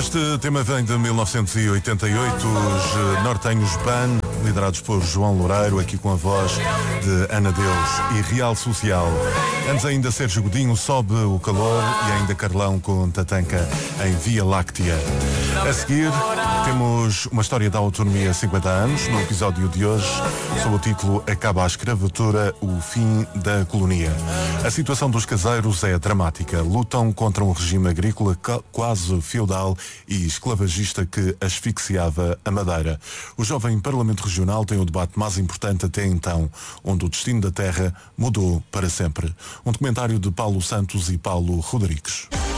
Este tema vem de 1988, os nortenhos Ban, liderados por João Loureiro, aqui com a voz de Ana Deus e Real Social. Antes ainda Sérgio Godinho, Sobe o Calor, e ainda Carlão com Tatanka em Via Láctea. A seguir temos uma história da autonomia há 50 anos, no episódio de hoje, sob o título Acaba a escravatura, o fim da colonia. A situação dos caseiros é dramática. Lutam contra um regime agrícola quase feudal e esclavagista que asfixiava a Madeira. O jovem Parlamento Regional tem o debate mais importante até então, onde o destino da terra mudou para sempre. Um documentário de Paulo Santos e Paulo Rodrigues.